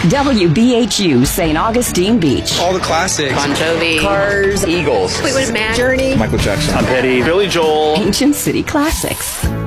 WBHU St. Augustine Beach. All the classics. Bon Jovi. Cars. Eagles. Fleetwood Mac. Journey. Michael Jackson. Tom Petty. Billy Joel. Ancient City Classics.